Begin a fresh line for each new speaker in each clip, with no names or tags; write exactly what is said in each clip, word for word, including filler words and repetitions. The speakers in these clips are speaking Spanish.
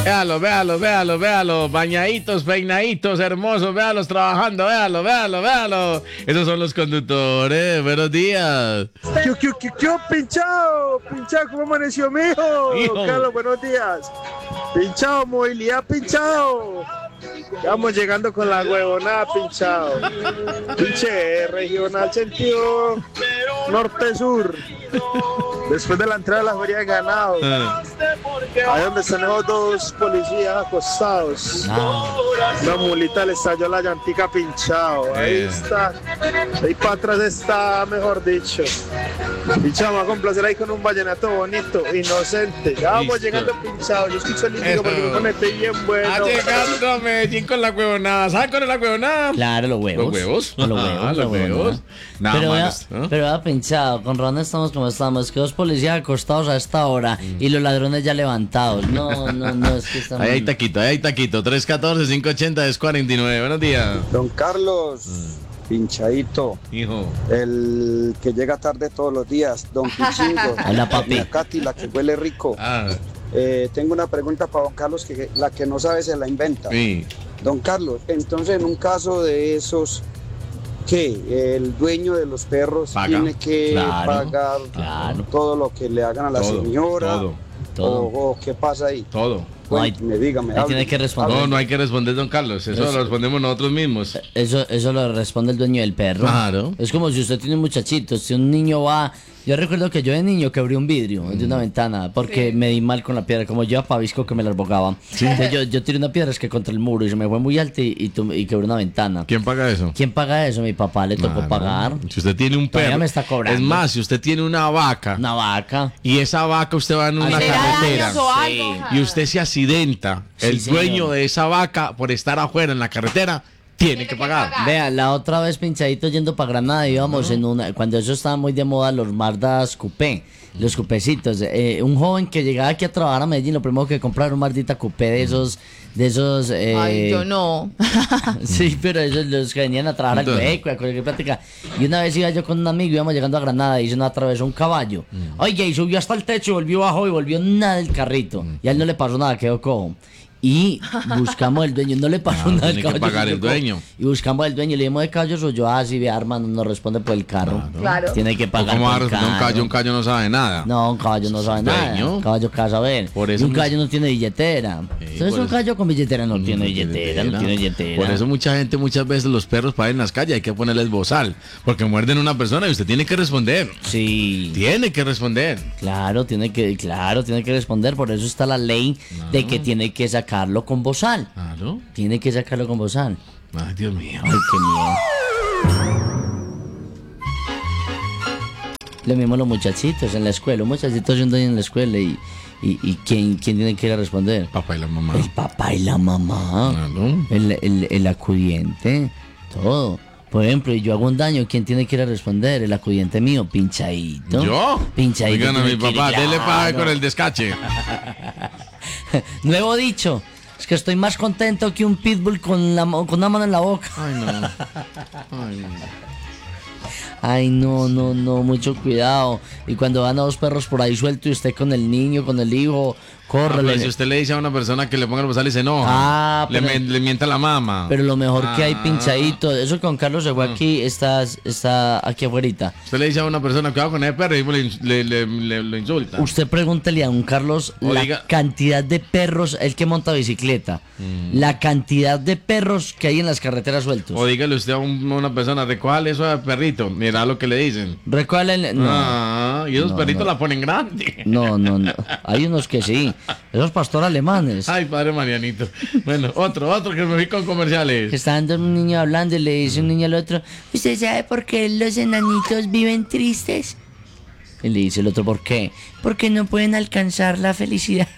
Véalo, véalo, véalo, véalo. Bañaditos, peinaditos, hermosos. Véalos trabajando. Véalo, véalo, véalo. Esos son los conductores. Buenos días.
¿Qué, qué, qué, qué, pinchado? Pinchado, ¿cómo amaneció, mijo?
Hijo.
Carlos, buenos días. Pinchado, movilidad, pinchado. Vamos llegando con la huevonada, pinchado. Pinche regional sentido norte-sur. Después de la entrada de la feria de ganado.
Ah.
Ahí donde están esos dos policías acostados.
Ah.
Una mulita le estalló la llantica pinchado. Ahí
Eh.
está. Ahí para atrás está, mejor dicho. Pinchado, me va a complacer ahí con un vallenato bonito, inocente. Ya vamos
Listo.
llegando pinchado. Yo escucho el índigo
Eso.
porque me conecté bien bueno.
Ha llegado a Medellín con la huevonada. ¿Saben cuál es la huevonada?
Claro, los huevos.
¿Los huevos?
Los huevos,
Ah,
los
los
huevos.
huevos. Nada
Pero vea,
más, ¿no?
pero vea, pinchado, con Ron estamos como estamos, que dos policías acostados a esta hora y los ladrones ya levantados. No, no, no, es que estamos...
Ahí hay taquito, ahí hay taquito. tres uno cuatro, cinco ocho cero, cuatro nueve. Buenos días.
Don Carlos, pinchadito,
Hijo.
el que llega tarde todos los días, Don Pichingo,
Hola, papi.
la Katy, la que huele rico.
Ah,
Eh, tengo una pregunta para don Carlos, que la que no sabe se la inventa.
sí.
Don Carlos, entonces en un caso de esos, ¿qué? El dueño de los perros
Paga.
tiene que
Claro,
pagar
claro.
todo lo que le hagan a la
Todo,
señora.
todo,
Todo.
O, o qué pasa ahí.
todo.
No, hay-
Cuénteme, dígame.
ahí
hable.
tiene que responder.
No, no hay que responder, don Carlos. Eso
Eso.
lo respondemos nosotros mismos.
Eso, eso lo responde el dueño del perro.
Claro.
Es como si usted tiene un muchachito, si un niño va... Yo recuerdo que yo de niño quebré un vidrio de una ventana porque me di mal con la piedra, como yo a Pavisco que me las bogaba. Entonces yo, yo tiré una piedra es que contra el muro y se me fue muy alto y, y, tum- y quebré una ventana.
¿Quién paga eso?
¿Quién paga eso? Mi papá le tocó
Claro.
pagar.
Si usted tiene un
Todavía
perro.
me está cobrando.
Es más, si usted tiene una vaca
Una vaca.
y esa vaca usted va en una
Le da
carretera
daños o algo.
y usted se accidenta,
Sí,
el
señor.
dueño de esa vaca por estar afuera en la carretera tiene que pagar.
Vea, la otra vez pinchadito yendo para Granada íbamos en una, cuando eso estaba muy de moda, los Mazdas Coupé, los cupecitos. Eh, un joven que llegaba aquí a trabajar a Medellín, lo primero que comprar un Mardita Coupé de esos, de esos. Eh,
Ay, yo no.
Sí, pero esos los que venían a trabajar al
Entonces.
hueco, a cualquier plática. Y una vez iba yo con un amigo, íbamos llegando a Granada y se nos atravesó un caballo. Oye, y subió hasta el techo, volvió abajo y volvió nada del carrito. Y a él no le pasó nada, quedó cojo. Y buscamos el dueño, no le pasó
Ah,
nada al
tiene que
caballo.
pagar
siguió
el
cojo.
dueño.
Y buscamos al dueño, le dimos de caballo, soy yo, ah, sí, vea, hermano, nos responde por el carro.
Claro.
Tiene que
¿O
pagar
¿Cómo va a
por el
responder un
carro.
caballo? Un caballo no sabe nada.
No, un caballo no sabe nada.
Dueño.
Un caballo que va a saber.
Por
Y
eso
un
mucho-
caballo no tiene billetera.
Sí,
Entonces
por
un
eso-
caballo con billetera no, tiene
No
billetera, no tiene billetera.
Por eso mucha gente, muchas veces los perros para ir en las calles hay que ponerles bozal, porque muerden a una persona y usted tiene que responder.
Sí.
Tiene que responder.
Claro, tiene que, claro, tiene que responder. Por eso está la ley de que tiene que sacarlo con bozal.
Claro.
Tiene que sacarlo con bozal.
Ay, Dios mío.
Ay, qué miedo. Lo mismo los muchachitos en la escuela. Un muchachito yendo ahí en la escuela y, y, y ¿quién, quién tiene que ir a responder?
Papá y la mamá.
El papá y la mamá.
Claro.
El, el, el acudiente. Todo. Por ejemplo, y yo hago un daño, ¿quién tiene que ir a responder? El acudiente mío, pinchadito.
¿Yo?
Pinchadito.
Oigan a mi
tiene que ir,
papá, dele paga
claro.
con el descache.
Nuevo dicho. Es que estoy más contento que un pitbull con, la, mo- con una mano en la boca.
Ay, no. Ay, no.
Ay, no, no, no, mucho cuidado. Y cuando van a dos perros por ahí suelto y usted con el niño, con el hijo,
Ah,
córrele.
pero si usted le dice a una persona que le ponga el bozal y se enoja,
Ah,
le,
pero-
men- le mienta a la mamá.
Pero lo mejor que hay
Ah.
pinchadito. Eso con Carlos se fue aquí, está, está aquí afuera.
Usted le dice a una persona, cuidado con ese perro, y le, le, le- le- lo insulta.
Usted pregúntele a un Carlos
O
la
diga-
cantidad de perros, el que monta bicicleta, la cantidad de perros que hay en las carreteras sueltos.
O dígale usted a, un- a una persona, recójale eso al perrito, mira lo que le dicen.
Recuérdenle, no,
Ah, y esos
No,
perritos
no.
la ponen grande.
no, no, no. Hay unos que sí. Esos pastores alemanes.
Ay, padre Marianito. Bueno, otro, otro que me vi con comerciales.
Que está dando un niño hablando y le dice un niño al otro, ¿usted sabe por qué los enanitos viven tristes? Y le dice el otro, ¿por qué? Porque no pueden alcanzar la felicidad.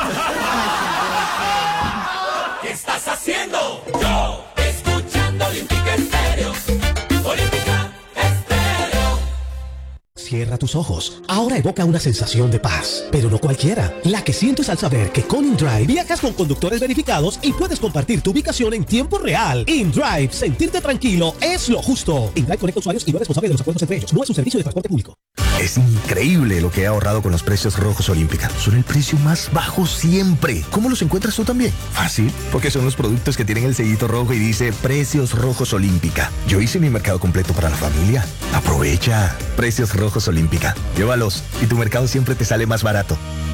¿Qué estás haciendo? Yo, escuchando Olímpica Estéreo. Olímpica Estéreo.
Cierra tus ojos. Ahora evoca una sensación de paz, pero no cualquiera. La que sientes al saber que con InDrive viajas con conductores verificados y puedes compartir tu ubicación en tiempo real. InDrive, sentirte tranquilo es lo justo. InDrive conecta usuarios y no es responsable de los acuerdos entre ellos. No es un servicio de transporte público.
Es increíble lo que he ahorrado con los precios rojos Olímpica. Son el precio más bajo siempre. ¿Cómo los encuentras tú también? Fácil, porque son los productos que tienen el sellito rojo y dice Precios Rojos Olímpica. Yo hice mi mercado completo para la familia. Aprovecha. Precios Rojos Olímpica. Llévalos y tu mercado siempre te sale más barato.